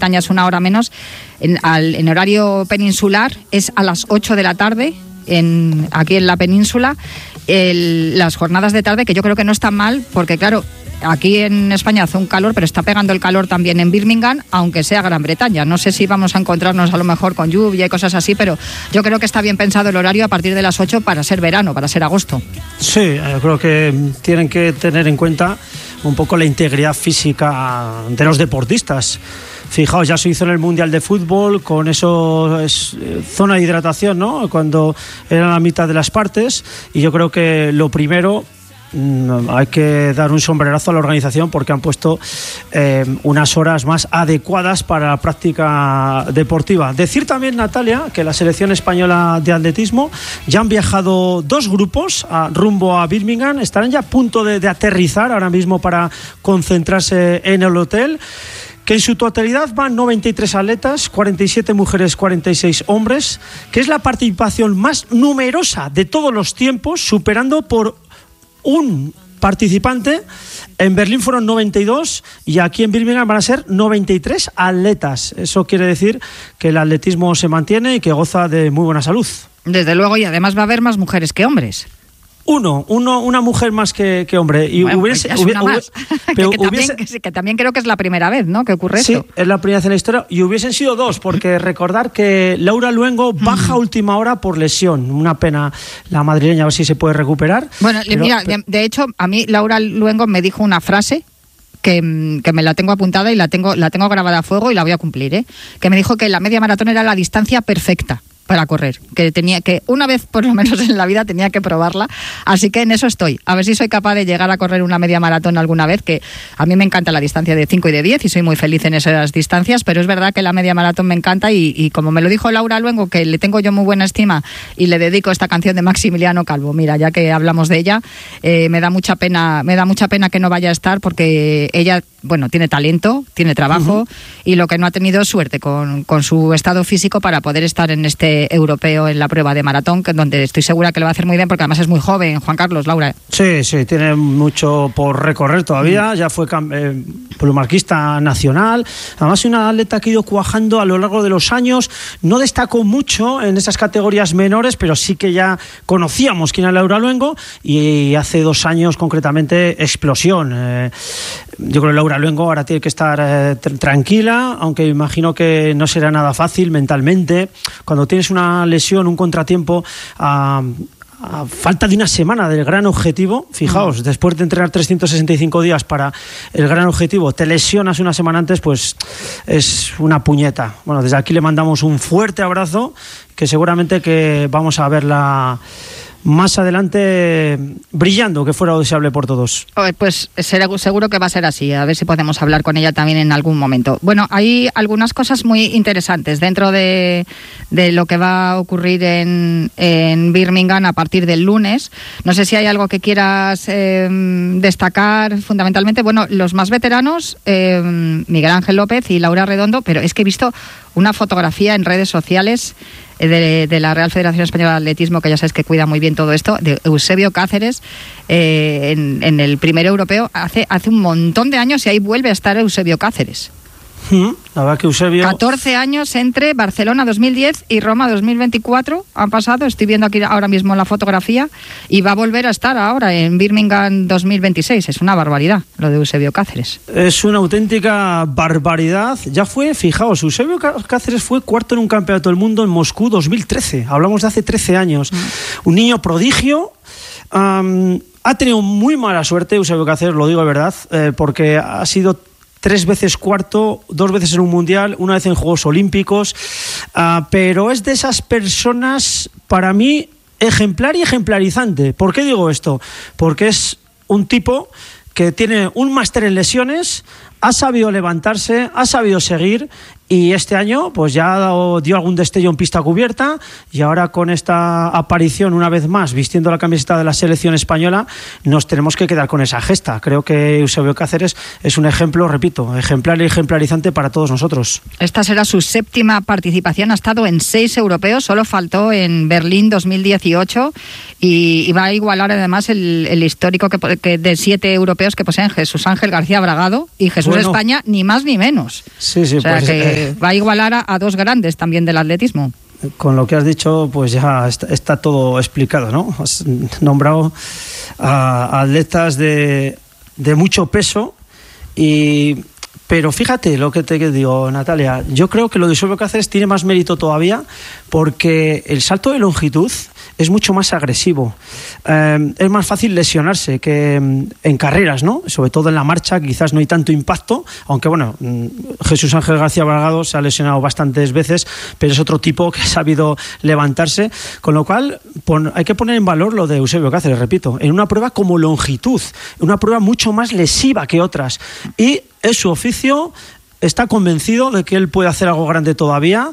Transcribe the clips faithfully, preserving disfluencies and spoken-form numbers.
Bretaña es una hora menos, en, al, en horario peninsular es a las ocho de la tarde, en, aquí en la península, el, las jornadas de tarde, que yo creo que no están mal, porque claro, aquí en España hace un calor, pero está pegando el calor también en Birmingham, aunque sea Gran Bretaña. No sé si vamos a encontrarnos a lo mejor con lluvia y cosas así, pero yo creo que está bien pensado el horario a partir de las ocho para ser verano, para ser agosto. Sí, yo creo que tienen que tener en cuenta un poco la integridad física de los deportistas. Fijaos, ya se hizo en el Mundial de Fútbol con eso, es, eh, zona de hidratación, ¿no? Cuando era la mitad de las partes, y yo creo que lo primero, hay que dar un sombrerazo a la organización porque han puesto eh, unas horas más adecuadas para la práctica deportiva. Decir también, Natalia, que la selección española de atletismo ya han viajado dos grupos a, rumbo a Birmingham, estarán ya a punto de, de aterrizar ahora mismo para concentrarse en el hotel, que en su totalidad van noventa y tres atletas, cuarenta y siete mujeres, cuarenta y seis hombres, que es la participación más numerosa de todos los tiempos, superando por un participante. En Berlín fueron noventa y dos y aquí en Birmingham van a ser noventa y tres atletas. Eso quiere decir que el atletismo se mantiene y que goza de muy buena salud. Desde luego, y además va a haber más mujeres que hombres. Uno, uno, una mujer más que, que hombre. Y bueno, hubiese, pues hubiese, hubiese, pero que, que, hubiese, también, que, que también creo que es la primera vez, ¿no?, que ocurre sí, esto. Sí, es la primera vez en la historia. Y hubiesen sido dos, porque recordar que Laura Luengo baja a última hora por lesión. Una pena la madrileña, a ver si se puede recuperar. Bueno, pero, mira, pero... de hecho, a mí Laura Luengo me dijo una frase que, que me la tengo apuntada y la tengo, la tengo grabada a fuego y la voy a cumplir, ¿eh? Que me dijo que la media maratón era la distancia perfecta para correr, que tenía que una vez por lo menos en la vida tenía que probarla, así que en eso estoy, a ver si soy capaz de llegar a correr una media maratón alguna vez, que a mí me encanta la distancia de cinco y de diez y soy muy feliz en esas distancias, pero es verdad que la media maratón me encanta y, y como me lo dijo Laura Luengo, que le tengo yo muy buena estima y le dedico esta canción de Maximiliano Calvo, mira, ya que hablamos de ella, eh, me da mucha pena, me da mucha pena que no vaya a estar porque ella, bueno, tiene talento, tiene trabajo uh-huh. y lo que no ha tenido es suerte con, con su estado físico para poder estar en este europeo en la prueba de maratón, que donde estoy segura que lo va a hacer muy bien porque además es muy joven, Juan Carlos, Laura. Sí, sí, tiene mucho por recorrer todavía, mm. ya fue eh, plumarquista nacional, además es una atleta que ha ido cuajando a lo largo de los años, no destacó mucho en esas categorías menores, pero sí que ya conocíamos quién era Laura Luengo y hace dos años concretamente explosión. Eh, yo creo que Laura Luengo ahora tiene que estar eh, tranquila, aunque imagino que no será nada fácil mentalmente, cuando tienes una lesión, un contratiempo, a, a falta de una semana del gran objetivo, fijaos, mm. después de entrenar trescientos sesenta y cinco días para el gran objetivo, te lesionas una semana antes, pues es una puñeta. Bueno, desde aquí le mandamos un fuerte abrazo, que seguramente que vamos a verla más adelante brillando, que fuera deseable por todos. Pues seguro que va a ser así, a ver si podemos hablar con ella también en algún momento. Bueno, hay algunas cosas muy interesantes dentro de, de lo que va a ocurrir en, en Birmingham a partir del lunes. No sé si hay algo que quieras eh, destacar fundamentalmente. Bueno, los más veteranos, eh, Miguel Ángel López y Laura Redondo, pero es que he visto una fotografía en redes sociales De, de la Real Federación Española de Atletismo, que ya sabes que cuida muy bien todo esto, de Eusebio Cáceres eh, en, en el primer europeo hace, hace un montón de años, y ahí vuelve a estar Eusebio Cáceres. La verdad que Eusebio... catorce años entre Barcelona dos mil diez y Roma dos mil veinticuatro han pasado, estoy viendo aquí ahora mismo la fotografía, y va a volver a estar ahora en Birmingham dos mil veintiséis. Es una barbaridad lo de Eusebio Cáceres. Es una auténtica barbaridad. Ya fue, fijaos, Eusebio Cáceres fue cuarto en un campeonato del mundo en Moscú dos mil trece. Hablamos de hace trece años. Mm. Un niño prodigio. Um, ha tenido muy mala suerte Eusebio Cáceres, lo digo de verdad, eh, porque ha sido tres veces cuarto, dos veces en un mundial, una vez en Juegos Olímpicos, uh, pero es de esas personas, para mí, ejemplar y ejemplarizante. ¿Por qué digo esto? Porque es un tipo que tiene un máster en lesiones, ha sabido levantarse, ha sabido seguir, y este año pues ya ha dado, dio algún destello en pista cubierta, y ahora con esta aparición una vez más vistiendo la camiseta de la selección española nos tenemos que quedar con esa gesta. Creo que Eusebio Cáceres es un ejemplo, repito, ejemplar y ejemplarizante para todos nosotros. Esta será su séptima participación, ha estado en seis europeos, solo faltó en Berlín dos mil dieciocho, y, y va a igualar además el, el histórico que, que de siete europeos que poseen Jesús Ángel García Bragado y Jesús Jesús bueno. España, ni más ni menos. Sí, sí, o sea, pues, que eh, va a igualar a, a dos grandes también del atletismo. Con lo que has dicho, pues ya está, está todo explicado, ¿no? Has nombrado a, a atletas de, de mucho peso, y pero fíjate lo que te digo, Natalia, yo creo que lo de Eusebio Cáceres tiene más mérito todavía, porque el salto de longitud es mucho más agresivo. Eh, es más fácil lesionarse que en carreras, ¿no? Sobre todo en la marcha, quizás no hay tanto impacto, aunque bueno, Jesús Ángel García Bragado se ha lesionado bastantes veces, pero es otro tipo que ha sabido levantarse, con lo cual pon, hay que poner en valor lo de Eusebio Cáceres, repito, en una prueba como longitud, una prueba mucho más lesiva que otras, y es su oficio. Está convencido de que él puede hacer algo grande todavía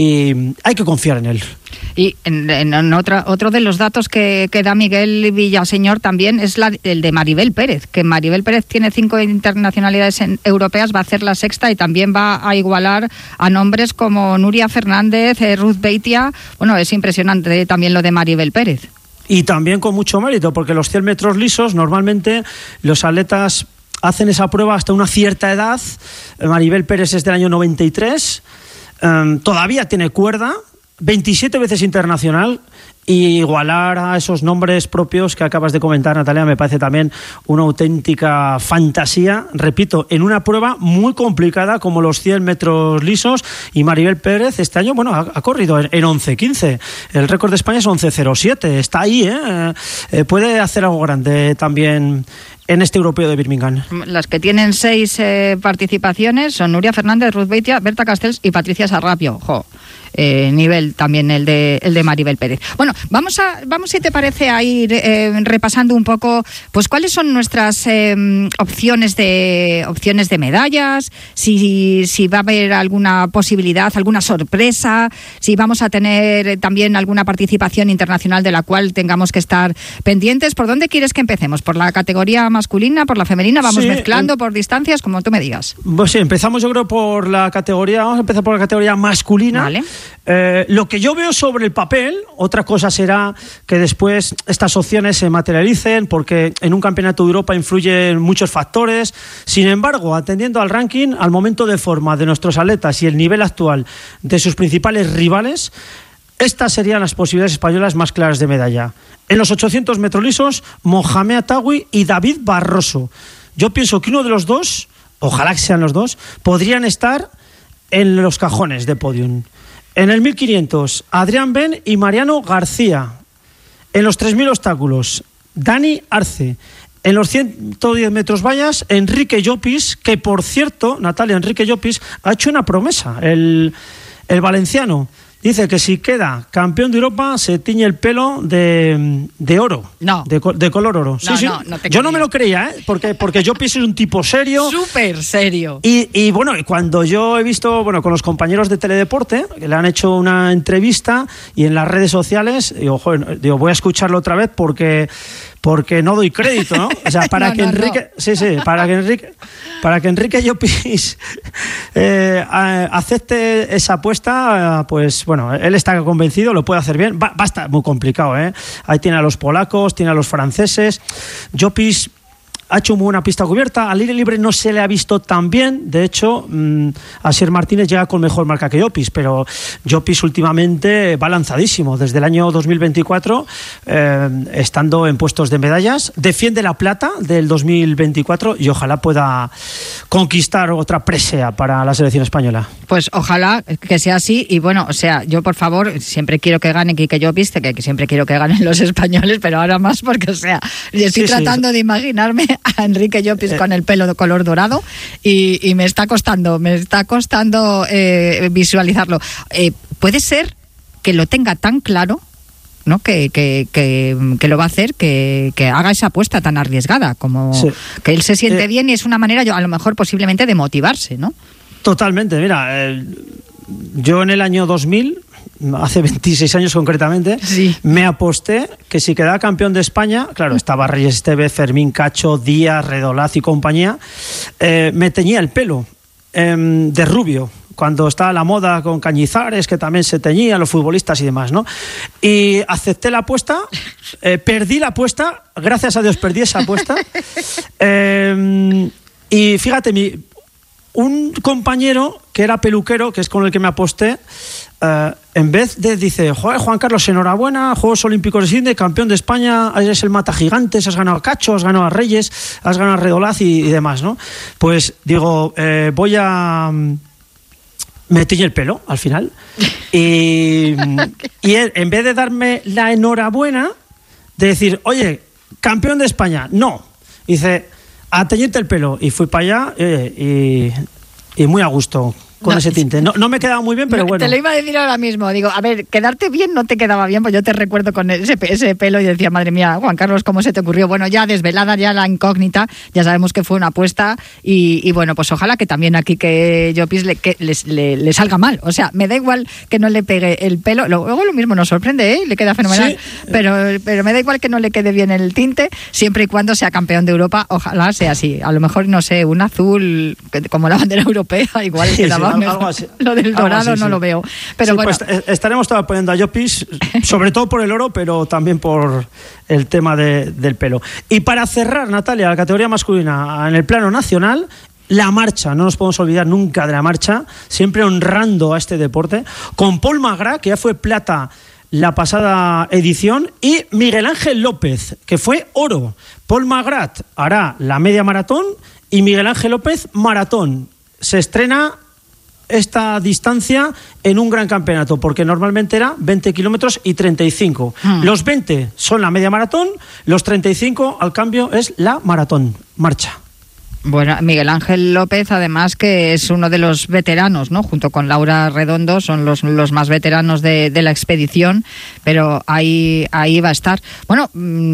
y hay que confiar en él. Y en, en, en otra, otro de los datos que, que da Miguel Villaseñor también es la, el de Maribel Pérez, que Maribel Pérez tiene cinco internacionalidades en, europeas, va a hacer la sexta y también va a igualar a nombres como Nuria Fernández, eh, Ruth Beitia. Bueno, es impresionante también lo de Maribel Pérez. Y también con mucho mérito, porque los cien metros lisos, normalmente los atletas hacen esa prueba hasta una cierta edad. Maribel Pérez es del año noventa y tres, um, todavía tiene cuerda, veintisiete veces internacional, y igualar a esos nombres propios que acabas de comentar, Natalia, me parece también una auténtica fantasía, repito, en una prueba muy complicada como los cien metros lisos, y Maribel Pérez este año, bueno, ha, ha corrido en, en once quince, el récord de España es once cero siete, está ahí, ¿eh? Eh, puede hacer algo grande también en este europeo de Birmingham. Las que tienen seis eh, participaciones son Nuria Fernández, Ruth Beitia, Berta Castells y Patricia Sarrapio. Jo. Eh, nivel también el de el de Maribel Pérez. Bueno, vamos a vamos si te parece a ir eh, repasando un poco, pues cuáles son nuestras eh, opciones de opciones de medallas, si si va a haber alguna posibilidad, alguna sorpresa, si vamos a tener también alguna participación internacional de la cual tengamos que estar pendientes. ¿Por dónde quieres que empecemos? ¿Por la categoría masculina, por la femenina? Vamos sí, mezclando eh, por distancias, como tú me digas. Pues sí, empezamos yo creo por la categoría, vamos a empezar por la categoría masculina. Vale. Eh, lo que yo veo sobre el papel, otra cosa será que después estas opciones se materialicen, porque en un campeonato de Europa influyen muchos factores. Sin embargo, atendiendo al ranking, al momento de forma de nuestros atletas y el nivel actual de sus principales rivales, estas serían las posibilidades españolas más claras de medalla. En los ochocientos metros lisos, Mohamed Atawi y David Barroso. Yo pienso que uno de los dos, ojalá que sean los dos, podrían estar en los cajones de podium. En el mil quinientos, Adrián Ben y Mariano García. En los tres mil obstáculos, Dani Arce. En los ciento diez metros vallas, Enrique Llopis, que por cierto, Natalia, Enrique Llopis ha hecho una promesa. El, el valenciano dice que si queda campeón de Europa se tiñe el pelo de, de oro. No. De, de color oro. Sí, no, sí. No, no te Yo no me lo creía, ¿eh? Porque, porque Llopis es un tipo serio. Súper serio. Y, y bueno, cuando yo he visto, bueno, con los compañeros de Teledeporte, que le han hecho una entrevista y en las redes sociales, digo, joder, digo, voy a escucharlo otra vez porque... porque no doy crédito, ¿no? O sea, para no, que no, Enrique, no. sí, sí, para que Enrique, para que Enrique Llopis eh, acepte esa apuesta, pues bueno, él está convencido, lo puede hacer bien. Va, va a estar muy complicado, ¿eh? Ahí tiene a los polacos, tiene a los franceses. Llopis ha hecho muy buena pista cubierta, al aire libre no se le ha visto tan bien, de hecho mmm, Asier Martínez llega con mejor marca que Llopis, pero Llopis últimamente va lanzadísimo, desde el año dos mil veinticuatro eh, estando en puestos de medallas, defiende la plata del dos mil veinticuatro y ojalá pueda conquistar otra presea para la selección española. Pues ojalá que sea así, y bueno, o sea, yo por favor siempre quiero que gane Quique Llopis, que, que siempre quiero que ganen los españoles, pero ahora más porque, o sea, estoy sí, tratando sí. de imaginarme a Enrique Llopis eh. con el pelo de color dorado y, y me está costando, me está costando eh, visualizarlo. Eh, puede ser que lo tenga tan claro, ¿no? Que, que, que, que lo va a hacer, que, que haga esa apuesta tan arriesgada, como sí. que él se siente eh. bien, y es una manera, yo, a lo mejor posiblemente de motivarse, ¿no? Totalmente, mira, eh, yo en el año dos mil, hace veintiséis años concretamente, sí. me aposté que si quedaba campeón de España, claro, estaba Reyes Estevez, Fermín Cacho, Díaz, Redolaz y compañía, eh, me teñía el pelo eh, de rubio, cuando estaba la moda con Cañizares, que también se teñían los futbolistas y demás, ¿no? Y acepté la apuesta, eh, perdí la apuesta, gracias a Dios perdí esa apuesta, eh, y fíjate, mi... un compañero que era peluquero, que es con el que me aposté, uh, en vez de, dice, joder, Juan Carlos, enhorabuena, Juegos Olímpicos de Sydney, campeón de España, eres el mata gigantes, has ganado a Cacho, has ganado a Reyes, has ganado a Redolaz y, y demás, ¿no? Pues digo, eh, voy a... me tiñe el pelo al final y, y él, en vez de darme la enhorabuena de decir, oye, campeón de España, no, dice, a teñirte el pelo, y fui para allá eh, y, y muy a gusto con no, ese tinte. No, no me quedaba muy bien, pero no, bueno. Te lo iba a decir ahora mismo. Digo, a ver, quedarte bien no te quedaba bien, pues yo te recuerdo con ese, ese pelo y decía, madre mía, Juan Carlos, ¿cómo se te ocurrió? Bueno, ya desvelada, ya la incógnita, ya sabemos que fue una apuesta y, y bueno, pues ojalá que también aquí que Llopis le, que les, le, le salga mal. O sea, me da igual que no le pegue el pelo. Luego lo mismo nos sorprende, ¿eh? Le queda fenomenal. Sí. Pero, pero me da igual que no le quede bien el tinte, siempre y cuando sea campeón de Europa. Ojalá sea así. A lo mejor, no sé, un azul como la bandera europea, igual sí, quedaba sí, mejor. Algo así. Lo del dorado así, no sí. lo veo. Pero sí, bueno. Pues estaremos poniendo a Llopis, sobre todo por el oro, pero también por el tema de, del pelo. Y para cerrar, Natalia, la categoría masculina en el plano nacional, la marcha, no nos podemos olvidar nunca de la marcha, siempre honrando a este deporte, con Paul Magrat, que ya fue plata la pasada edición, y Miguel Ángel López, que fue oro. Paul Magrat hará la media maratón y Miguel Ángel López maratón. Se estrena esta distancia en un gran campeonato, porque normalmente era veinte kilómetros y treinta y cinco. Hmm. Los veinte son la media maratón, los treinta y cinco al cambio es la maratón, marcha. Bueno, Miguel Ángel López, además, que es uno de los veteranos, ¿no? Junto con Laura Redondo, son los, los más veteranos de, de la expedición, pero ahí, ahí va a estar. Bueno,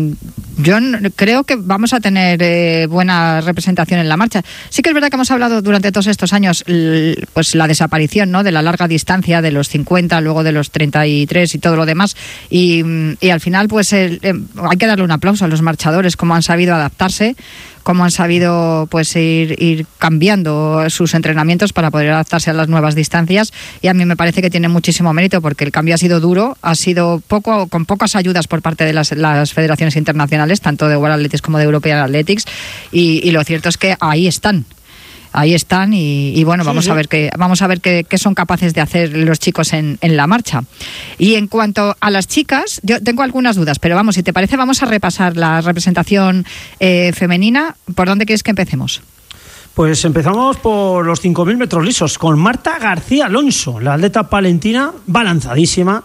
yo creo que vamos a tener eh, buena representación en la marcha. Sí que es verdad que hemos hablado durante todos estos años, pues la desaparición, ¿no? De la larga distancia, de los cincuenta, luego de los treinta y tres y todo lo demás, y, y al final, pues el, eh, hay que darle un aplauso a los marchadores, cómo han sabido adaptarse, cómo han sabido pues ir, ir cambiando sus entrenamientos para poder adaptarse a las nuevas distancias, y a mí me parece que tiene muchísimo mérito, porque el cambio ha sido duro, ha sido poco, con pocas ayudas por parte de las, las federaciones internacionales, tanto de World Athletics como de European Athletics, y, y lo cierto es que ahí están. Ahí están y, y bueno, sí, vamos, sí. A ver qué, vamos a ver qué, qué son capaces de hacer los chicos en, en la marcha. Y en cuanto a las chicas, yo tengo algunas dudas, pero vamos, si te parece, vamos a repasar la representación eh, femenina. ¿Por dónde quieres que empecemos? Pues empezamos por los cinco mil metros lisos, con Marta García Alonso, la atleta palentina, va lanzadísima.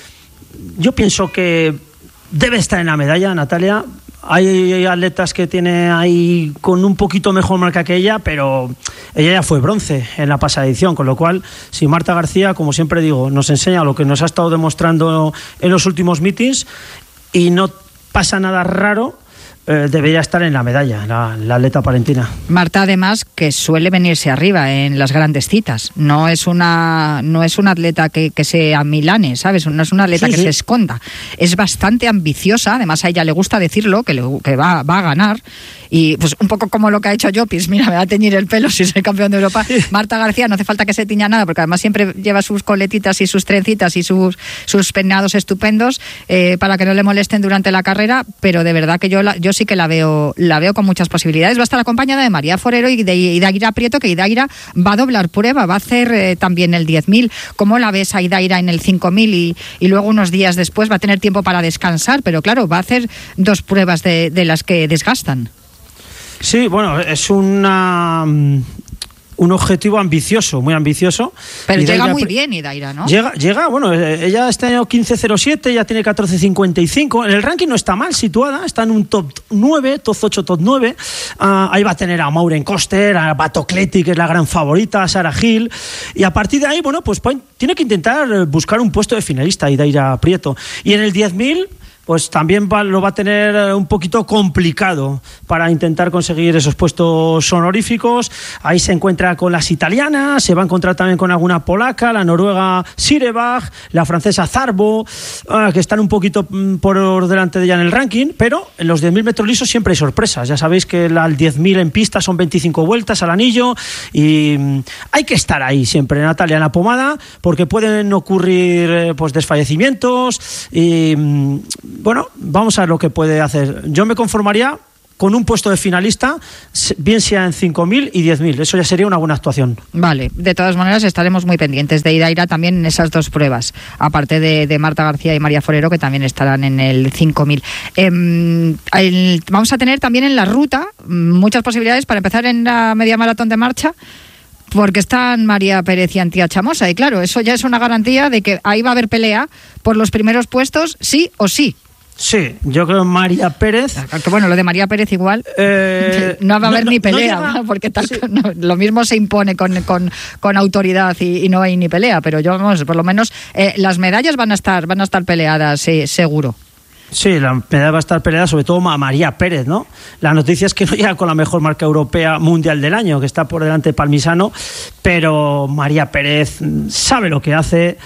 Yo pienso que debe estar en la medalla, Natalia. Hay atletas que tiene ahí con un poquito mejor marca que ella, pero ella ya fue bronce en la pasada edición, con lo cual, si Marta García, como siempre digo, nos enseña lo que nos ha estado demostrando en los últimos meetings y no pasa nada raro, eh, debería estar en la medalla, la, la atleta palentina. Marta, además, que suele venirse arriba en las grandes citas. No es una no es una atleta que, que se amilane, ¿sabes? No es una atleta sí, que sí. se esconda. Es bastante ambiciosa, además a ella le gusta decirlo, que, le, que va, va a ganar. Y pues un poco como lo que ha hecho Llopis, mira, me va a teñir el pelo si soy campeón de Europa. Marta García no hace falta que se tiña nada, porque además siempre lleva sus coletitas y sus trencitas y sus, sus peinados estupendos eh, para que no le molesten durante la carrera, pero de verdad que yo la, yo sí que la veo la veo con muchas posibilidades. Va a estar acompañada de María Forero y de Idaira Prieto, que Idaira va a doblar prueba, va a hacer eh, también el diez mil. ¿Cómo la ves a Idaira en el cinco mil y, y luego unos días después va a tener tiempo para descansar? Pero claro, va a hacer dos pruebas de, de las que desgastan. Sí, bueno, es una, un objetivo ambicioso, muy ambicioso. Pero Idaira, llega muy bien Idaira, ¿no? Llega, llega, bueno, ella este año quince cero siete, ya tiene catorce cincuenta y cinco. En el ranking no está mal situada, está en un top nueve, top ocho, top nueve. Uh, ahí va a tener a Maureen Koster, a Batocleti, que es la gran favorita, a Sarah Hill. Y a partir de ahí, bueno, pues, pues tiene que intentar buscar un puesto de finalista, Idaira Prieto. Y en el diez mil... pues también va, lo va a tener un poquito complicado para intentar conseguir esos puestos honoríficos. Ahí se encuentra con las italianas, se va a encontrar también con alguna polaca, la noruega Sirebach, la francesa Zarbo, uh, que están un poquito por delante de ella en el ranking, pero en los diez mil metros lisos siempre hay sorpresas. Ya sabéis que el diez mil en pista son veinticinco vueltas al anillo y um, hay que estar ahí siempre, Natalia, en la pomada, porque pueden ocurrir eh, pues desfallecimientos y... Um, bueno, vamos a ver lo que puede hacer. Yo me conformaría con un puesto de finalista, bien sea en cinco mil y diez mil. Eso ya sería una buena actuación. Vale, de todas maneras estaremos muy pendientes de Idaira también en esas dos pruebas, aparte de, de Marta García y María Forero, que también estarán en el cinco mil. Eh, el, vamos a tener también en la ruta muchas posibilidades para empezar en la media maratón de marcha, porque están María Pérez y Antía Chamosa, y claro, eso ya es una garantía de que ahí va a haber pelea por los primeros puestos, sí o sí. Sí, yo creo que María Pérez... Que bueno, lo de María Pérez igual eh, no va a haber no, ni pelea, no llega, porque tal, sí. no, lo mismo se impone con, con, con autoridad y, y no hay ni pelea, pero yo, vamos, por lo menos eh, las medallas van a estar, van a estar peleadas, sí, seguro. Sí, la medalla va a estar peleada sobre todo a María Pérez, ¿no? La noticia es que no llega con la mejor marca europea mundial del año, que está por delante de Palmisano, pero María Pérez sabe lo que hace,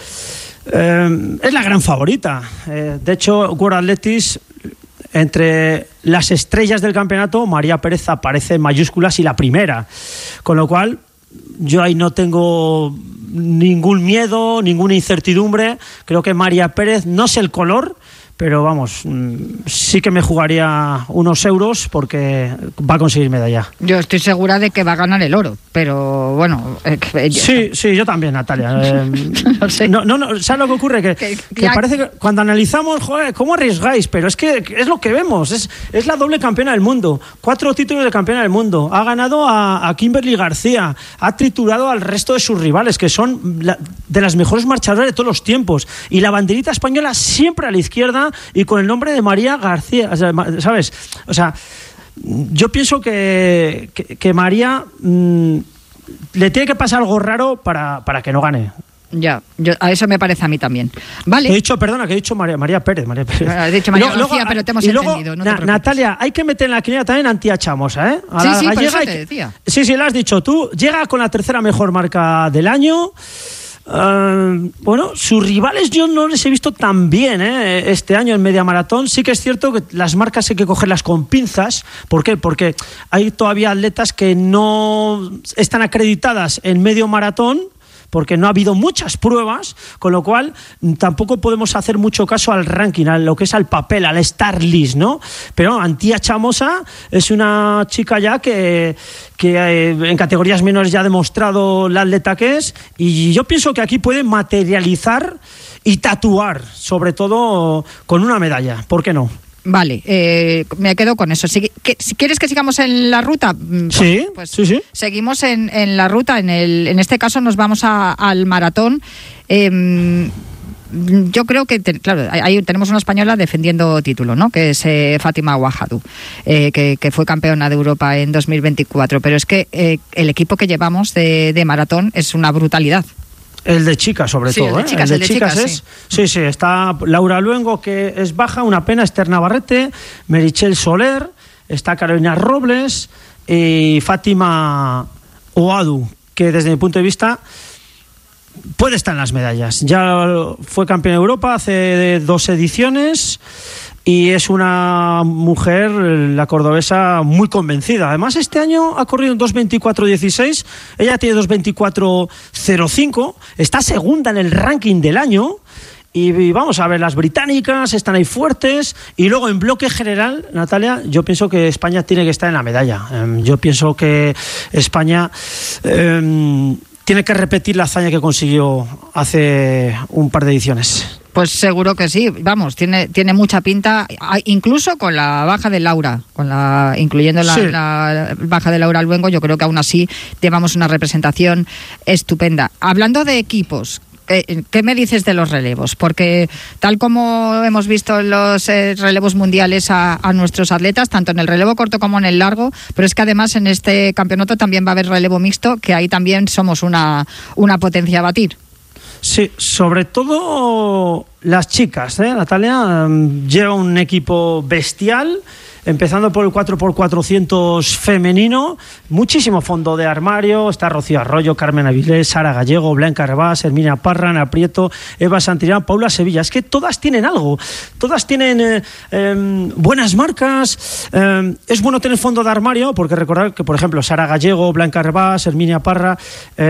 eh, es la gran favorita. Eh, de hecho, World Athletics, entre las estrellas del campeonato, María Pérez aparece en mayúsculas y la primera, con lo cual yo ahí no tengo ningún miedo, ninguna incertidumbre. Creo que María Pérez, no sé el color, pero vamos, sí que me jugaría unos euros porque va a conseguir medalla. Yo estoy segura de que va a ganar el oro, pero bueno... Eh, que, sí, sí, yo también, Natalia. Eh, no sé. No, no, no, ¿sabes lo que ocurre? Que, que, que ya... parece que cuando analizamos, joder, ¿cómo arriesgáis? Pero es que es lo que vemos, es, es la doble campeona del mundo, cuatro títulos de campeona del mundo, ha ganado a, a Kimberly García, ha triturado al resto de sus rivales, que son la, de las mejores marchadoras de todos los tiempos, y la banderita española siempre a la izquierda y con el nombre de María García, ¿sabes? O sea, yo pienso que, que, que María mmm, le tiene que pasar algo raro para, para que no gane. Ya, yo, a eso me parece a mí también. Vale. He dicho, perdona, que he dicho María, María Pérez. María Pérez. He dicho María luego, García, luego, pero te hemos y luego, entendido. No te na, Natalia, hay que meter en la quiniela también Antía Chamosa, ¿eh? A sí, la, sí, por eso te que, decía. Sí, sí, lo has dicho tú. Llega con la tercera mejor marca del año. Uh, bueno, sus rivales yo no les he visto tan bien ¿eh? este año en media maratón. Sí que es cierto que las marcas hay que cogerlas con pinzas. ¿Por qué? Porque hay todavía atletas que no están acreditadas en medio maratón, porque no ha habido muchas pruebas, con lo cual tampoco podemos hacer mucho caso al ranking, a lo que es al papel, al star list, ¿no? Pero Antía Chamosa es una chica ya que, que eh, en categorías menores ya ha demostrado la atleta que es, y yo pienso que aquí puede materializar y tatuar, sobre todo con una medalla, ¿por qué no? Vale, eh, me quedo con eso. Si, que, si quieres que sigamos en la ruta, sí, pues sí, sí. Seguimos en, en la ruta. En, el, en este caso nos vamos a, al maratón. Eh, yo creo que, te, claro, ahí tenemos una española defendiendo título, ¿no? Que es eh, Fátima Ouahdou, eh, que, que fue campeona de Europa en dos mil veinticuatro. Pero es que eh, el equipo que llevamos de, de maratón es una brutalidad. El de chicas, sobre sí, todo. El de chicas, ¿eh? el de, el de chicas, chicas es. Sí. sí, sí. Está Laura Luengo, que es baja, una pena. Esther Navarrete, Merichel Soler, está Carolina Robles y Fátima Ouahdou, que desde mi punto de vista puede estar en las medallas. Ya fue campeona de Europa hace dos ediciones. Y es una mujer, la cordobesa, muy convencida. Además, este año ha corrido en dos veinticuatro dieciséis. Ella tiene dos veinticuatro cero cinco. Está segunda en el ranking del año. Y, y vamos a ver, las británicas están ahí fuertes. Y luego, en bloque general, Natalia, yo pienso que España tiene que estar en la medalla. Eh, yo pienso que España... Eh, tiene que repetir la hazaña que consiguió hace un par de ediciones. Pues seguro que sí, vamos, tiene tiene mucha pinta, incluso con la baja de Laura, con la incluyendo la, sí. la baja de Laura Luengo, yo creo que aún así llevamos una representación estupenda. Hablando de equipos, ¿qué me dices de los relevos? Porque tal como hemos visto los eh, relevos mundiales a, a nuestros atletas, tanto en el relevo corto como en el largo, pero es que además en este campeonato también va a haber relevo mixto, que ahí también somos una, una potencia a batir. Sí, sobre todo las chicas, ¿eh? Natalia um, lleva un equipo bestial, empezando por el cuatro por cuatrocientos femenino, muchísimo fondo de armario. Está Rocío Arroyo, Carmen Avilés, Sara Gallego, Blanca Arbás, Herminia Parra, Ana Prieto, Eva Santillán, Paula Sevilla. Es que todas tienen algo, todas tienen eh, eh, buenas marcas. Eh, es bueno tener fondo de armario, porque recordar que, por ejemplo, Sara Gallego, Blanca Arbás, Herminia Parra,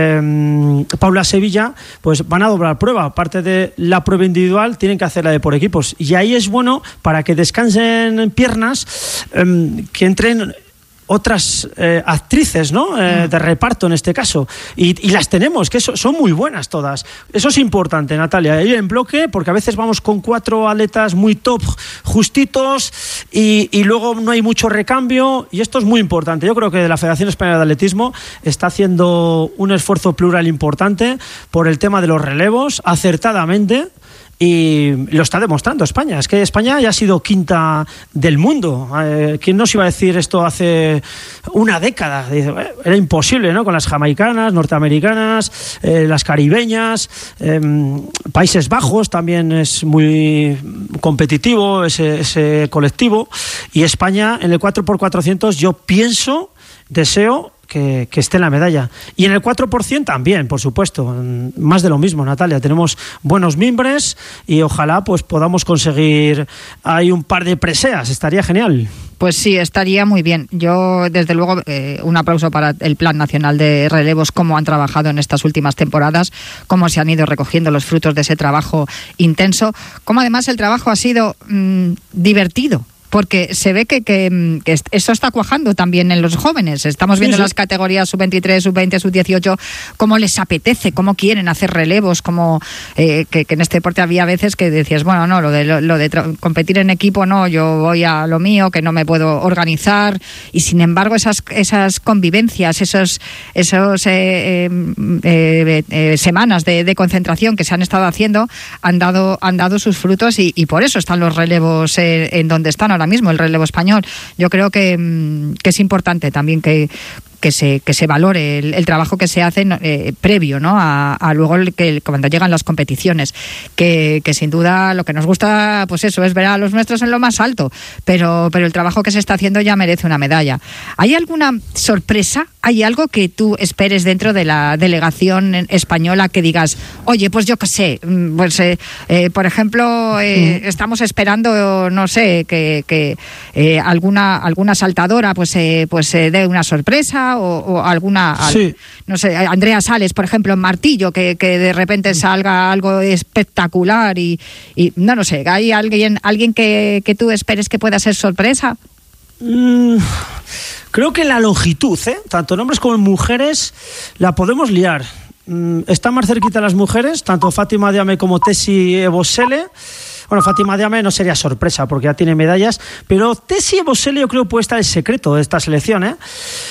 eh, Paula Sevilla, pues van a doblar prueba. Aparte de la prueba individual, tienen que hacer la de por equipos. Y ahí es bueno para que descansen piernas eh, que entren otras eh, actrices, ¿no? Eh, de reparto en este caso. Y, y las tenemos, que so, son muy buenas todas. Eso es importante, Natalia, ir en bloque, porque a veces vamos con cuatro atletas muy top, justitos, y, y luego no hay mucho recambio, y esto es muy importante. Yo creo que la Federación Española de Atletismo está haciendo un esfuerzo plural importante por el tema de los relevos, acertadamente. Y lo está demostrando España. Es que España ya ha sido quinta del mundo. Eh, ¿Quién nos iba a decir esto hace una década? Era imposible, ¿no? Con las jamaicanas, norteamericanas, eh, las caribeñas, eh, Países Bajos también es muy competitivo ese, ese colectivo. Y España en el cuatro por cuatrocientos yo pienso, deseo Que, que esté en la medalla. Y en el cuatro por ciento también, por supuesto. Más de lo mismo, Natalia. Tenemos buenos mimbres y ojalá pues podamos conseguir ahí un par de preseas. Estaría genial. Pues sí, estaría muy bien. Yo, desde luego, eh, un aplauso para el Plan Nacional de Relevos, cómo han trabajado en estas últimas temporadas, cómo se han ido recogiendo los frutos de ese trabajo intenso, cómo además el trabajo ha sido mmm, divertido. Porque se ve que, que, que eso está cuajando también en los jóvenes. Estamos viendo sí, sí. las categorías sub veintitrés, sub veinte, sub dieciocho, cómo les apetece, cómo quieren hacer relevos, cómo eh, que, que en este deporte había veces que decías, bueno, no, lo de, lo, lo de tra- competir en equipo, no, yo voy a lo mío, que no me puedo organizar. Y sin embargo, esas esas convivencias, esos esos eh, eh, eh, eh, semanas de, de concentración que se han estado haciendo han dado han dado sus frutos y, y por eso están los relevos eh, en donde están ahora mismo, el relevo español. Yo creo que, que es importante también que que se que se valore el, el trabajo que se hace eh, previo, ¿no? A, a luego el, que cuando llegan las competiciones, que, que sin duda lo que nos gusta, pues eso, es ver a los nuestros en lo más alto, pero pero el trabajo que se está haciendo ya merece una medalla. ¿Hay alguna sorpresa? ¿Hay algo que tú esperes dentro de la delegación española que digas, oye, pues yo qué sé, pues eh, eh, por ejemplo, eh, mm. estamos esperando, no sé, que, que eh, alguna alguna saltadora pues eh, pues eh, dé una sorpresa? O, o alguna, sí. no sé, Andrea Sales, por ejemplo, en martillo, que, que de repente salga algo espectacular y, y no, no sé, ¿hay alguien alguien que, que tú esperes que pueda ser sorpresa? Mm, creo que la longitud, ¿eh? Tanto en hombres como en mujeres, la podemos liar. Mm, están más cerquita las mujeres, tanto Fátima Diame como Tessie Ebosele. Bueno, Fátima Diame no sería sorpresa porque ya tiene medallas, pero Tessie Ebosele yo creo que puede estar el secreto de esta selección, ¿eh?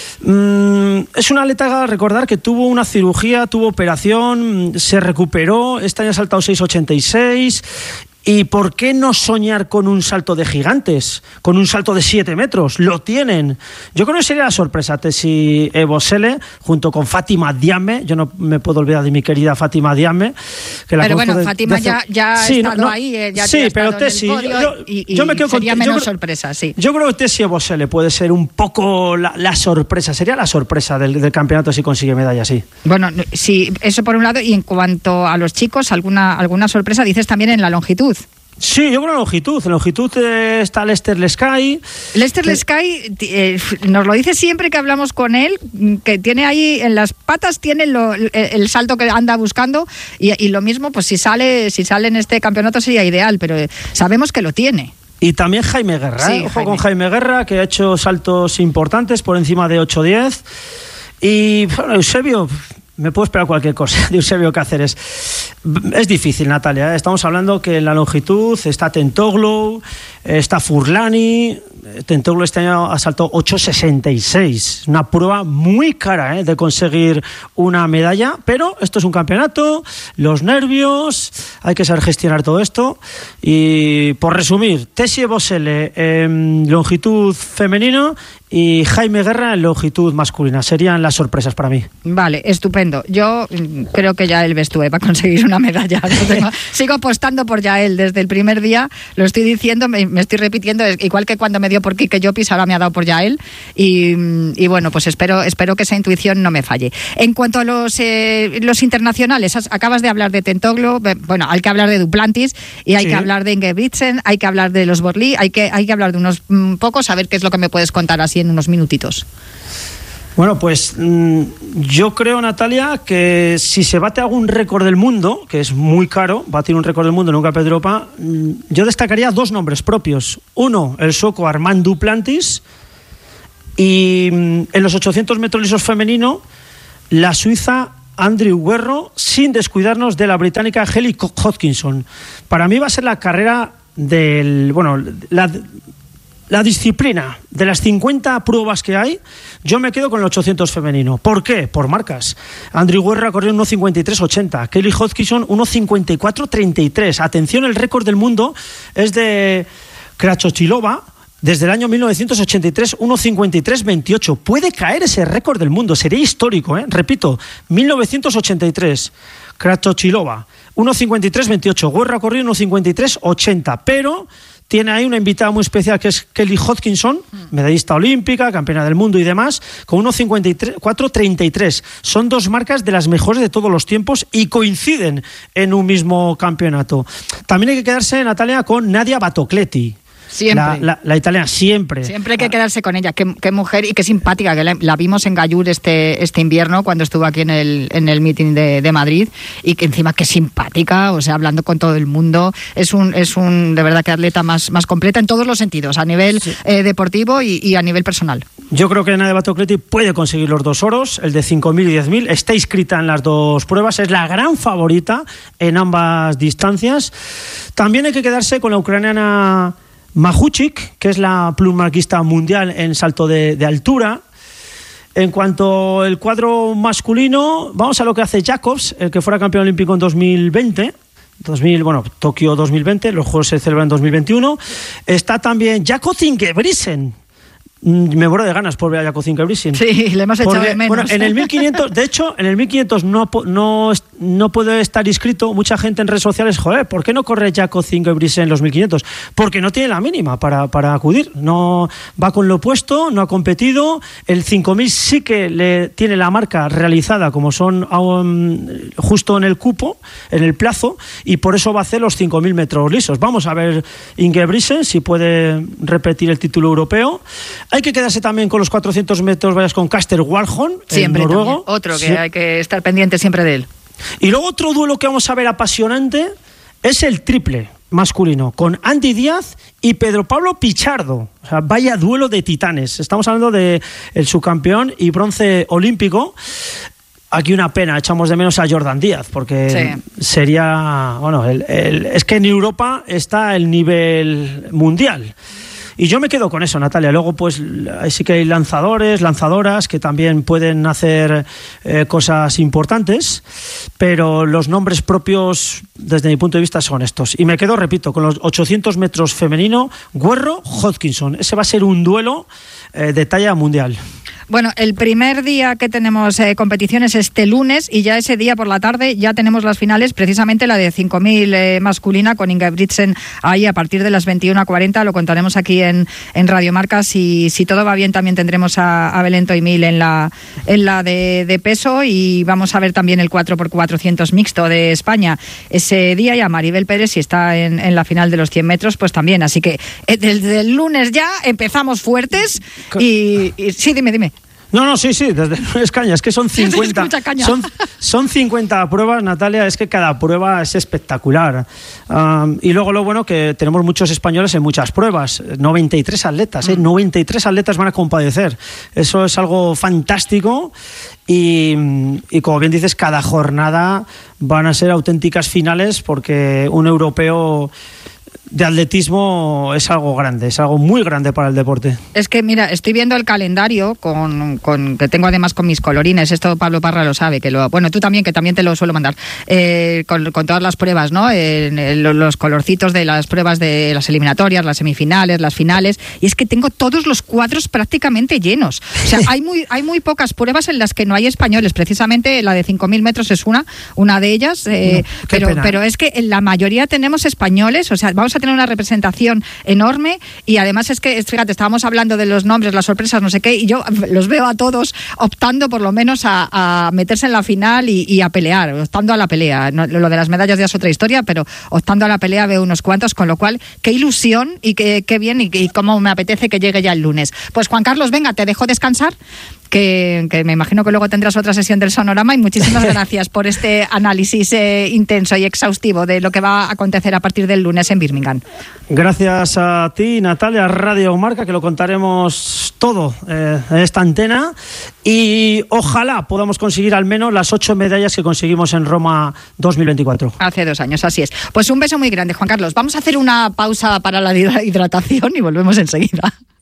Mm, es una atleta, recordar que tuvo una cirugía, tuvo operación, se recuperó, este año ha saltado seis ochenta y seis. ¿Y por qué no soñar con un salto de gigantes? Con un salto de siete metros. Lo tienen. Yo creo que sería la sorpresa Tessie Ebosele junto con Fátima Diame. Yo no me puedo olvidar de mi querida Fátima Diame. Que la pero bueno, de, Fátima de... ya, ya ha sí, estado no, no. ahí. Eh, ya sí, pero Tessie... Yo, yo, y, y yo me quedo sería con, menos yo creo, sorpresa, sí. Yo creo que Tessie Ebosele puede ser un poco la, la sorpresa. Sería la sorpresa del, del campeonato si consigue medalla, sí. Bueno, sí, eso por un lado. Y en cuanto a los chicos, ¿alguna, alguna sorpresa? Dices también en la longitud. Sí, yo creo en longitud. En longitud eh, está Lester Leskai. Lester que... Leskai eh, nos lo dice siempre que hablamos con él, que tiene ahí en las patas tiene lo, el, el salto que anda buscando y, y lo mismo, pues si sale si sale en este campeonato sería ideal, pero sabemos que lo tiene. Y también Jaime Guerra, sí, ¿eh? Ojo Jaime. con Jaime Guerra, que ha hecho saltos importantes por encima de ocho diez. Y bueno, Eusebio... Me puedo esperar cualquier cosa de Eusebio Cáceres. Es difícil, Natalia, ¿eh? Estamos hablando que en la longitud está Tentoglou, está Furlani. Tentoglou este año ha saltado ocho sesenta y seis. Una prueba muy cara, ¿eh? De conseguir una medalla. Pero esto es un campeonato, los nervios, hay que saber gestionar todo esto. Y por resumir, Tessie Ebosele en longitud femenino y Jaime Guerra en longitud masculina. Serían las sorpresas para mí. Vale, estupendo. Yo creo que Yael Bestúe va a conseguir una medalla. No tengo, sigo apostando por Yael desde el primer día. Lo estoy diciendo, me, me estoy repitiendo. Igual que cuando me dio por Quique Llopis, ahora me ha dado por Yael. Y, y bueno, pues espero espero que esa intuición no me falle. En cuanto a los eh, los internacionales, acabas de hablar de Tentoglou. Bueno, hay que hablar de Duplantis y hay sí. que hablar de Ingebrigtsen, hay que hablar de los Borlí, hay que, hay que hablar de unos mm, pocos, a ver qué es lo que me puedes contar así en unos minutitos. Bueno, pues mmm, yo creo, Natalia, que si se bate algún récord del mundo, que es muy caro, batir un récord del mundo en un Campeonato de Europa, mmm, yo destacaría dos nombres propios. Uno, el sueco Armand Duplantis, y mmm, en los ochocientos metros lisos femenino, la suiza Andrew Guerro, sin descuidarnos de la británica Hayley Hodgkinson. Para mí va a ser la carrera del... Bueno, la, la disciplina de las cincuenta pruebas que hay, yo me quedo con el ochocientos femenino. ¿Por qué? Por marcas. Andrew Guerro ha corrido uno cincuenta y tres ochenta, Hayley Hodgkinson uno cincuenta y cuatro treinta y tres. Atención, el récord del mundo es de Kratochvilova, desde el año mil novecientos ochenta y tres, uno cincuenta y tres veintiocho. Puede caer ese récord del mundo, sería histórico, ¿eh? Repito, mil novecientos ochenta y tres, Kratochvilova, uno cincuenta y tres veintiocho. Guerra ha corrido uno cincuenta y tres ochenta, pero tiene ahí una invitada muy especial que es Hayley Hodgkinson, medallista olímpica, campeona del mundo y demás, con uno cincuenta y cuatro treinta y tres. Son dos marcas de las mejores de todos los tiempos y coinciden en un mismo campeonato. También hay que quedarse, Natalia, con Nadia Batocletti. Siempre. La, la, la italiana, siempre. Siempre hay que quedarse con ella. Qué, qué mujer y qué simpática, que la, la vimos en Gallur este, este invierno cuando estuvo aquí en el, en el meeting de, de Madrid, y que encima qué simpática, o sea, hablando con todo el mundo. Es un, es un de verdad que atleta más, más completa en todos los sentidos, a nivel sí. eh, deportivo y, y a nivel personal. Yo creo que Nadia Batocletti puede conseguir los dos oros, el de cinco mil y diez mil. Está inscrita en las dos pruebas, es la gran favorita en ambas distancias. También hay que quedarse con la ucraniana Mahuchik, que es la plumarquista mundial en salto de, de altura. En cuanto al cuadro masculino, vamos a lo que hace Jacobs, el que fuera campeón olímpico en dos mil veinte. dos mil, bueno, Tokio dos mil veinte, los Juegos se celebran en dos mil veintiuno. Está también Jakob Ingebrigtsen. Me muero de ganas por ver a Jakob Ingebrigtsen. Sí, le hemos echado Porque, de menos. Bueno, en el mil quinientos, de hecho, en el mil quinientos no, no, no puede estar inscrito. Mucha gente en redes sociales, joder, ¿por qué no corre Jakob Ingebrigtsen en los mil quinientos? Porque no tiene la mínima para, para acudir. No va con lo opuesto, no ha competido. El cinco mil sí que le tiene la marca realizada, como son um, justo en el cupo, en el plazo, y por eso va a hacer los cinco mil metros lisos. Vamos a ver Ingebrigtsen si puede repetir el título europeo. Hay que quedarse también con los cuatrocientos metros vallas con Kasper Warholm, siempre el noruego. También. Otro que sí. Hay que estar pendiente siempre de él. Y luego otro duelo que vamos a ver apasionante es el triple masculino, con Andy Díaz y Pedro Pablo Pichardo. O sea, vaya duelo de titanes. Estamos hablando de el subcampeón y bronce olímpico. Aquí una pena, echamos de menos a Jordan Díaz, porque sí. sería... Bueno, el, el, es que en Europa está el nivel mundial. Y yo me quedo con eso, Natalia. Luego, pues, ahí sí que hay lanzadores, lanzadoras que también pueden hacer eh, cosas importantes, pero los nombres propios, desde mi punto de vista, son estos. Y me quedo, repito, con los ochocientos metros femenino, Guerro, Hodgkinson. Ese va a ser un duelo eh, de talla mundial. Bueno, el primer día que tenemos eh, competiciones este lunes, y ya ese día por la tarde ya tenemos las finales, precisamente la de cinco mil eh, masculina con Ingebrigtsen ahí a partir de las veintiuna cuarenta. Lo contaremos aquí en, en Radio Marca. Si, si todo va bien, también tendremos a, a Belén Toimil en la, en la de, de peso, y vamos a ver también el cuatro por cuatrocientos mixto de España ese día, y a Maribel Pérez, si está en, en la final de los cien metros, pues también. Así que eh, desde el lunes ya empezamos fuertes y, y sí, dime, dime. No, no, sí, sí, desde es caña, es que son cincuenta, son, son cincuenta pruebas, Natalia, es que cada prueba es espectacular. Um, y luego lo bueno que tenemos muchos españoles en muchas pruebas, noventa y tres atletas, ¿eh? noventa y tres atletas van a compadecer. Eso es algo fantástico y, y como bien dices, cada jornada van a ser auténticas finales, porque un europeo de atletismo es algo grande, es algo muy grande para el deporte. Es que mira, estoy viendo el calendario con, con que tengo además con mis colorines. Esto Pablo Parra lo sabe, que lo, bueno, tú también, que también te lo suelo mandar, eh, con, con todas las pruebas, ¿no? Eh, los colorcitos de las pruebas de las eliminatorias, las semifinales, las finales, y es que tengo todos los cuadros prácticamente llenos. O sea, hay muy hay muy pocas pruebas en las que no hay españoles. Precisamente la de cinco mil metros es una una de ellas, eh, no, pero pena. pero es que en la mayoría tenemos españoles. O sea, vamos a a tener una representación enorme y además es que, fíjate, estábamos hablando de los nombres, las sorpresas, no sé qué, y yo los veo a todos optando por lo menos a, a meterse en la final y, y a pelear, optando a la pelea. No, lo de las medallas ya es otra historia, pero optando a la pelea veo unos cuantos, con lo cual, qué ilusión y qué, qué bien y, y cómo me apetece que llegue ya el lunes. Pues Juan Carlos, venga, te dejo descansar, que, que me imagino que luego tendrás otra sesión del Sonorama, y muchísimas gracias por este análisis eh, intenso y exhaustivo de lo que va a acontecer a partir del lunes en Birmingham. Gracias a ti, Natalia, Radio Marca, que lo contaremos todo eh, en esta antena, y ojalá podamos conseguir al menos las ocho medallas que conseguimos en Roma dos mil veinticuatro. Hace dos años, así es. Pues un beso muy grande, Juan Carlos. Vamos a hacer una pausa para la hidratación y volvemos enseguida.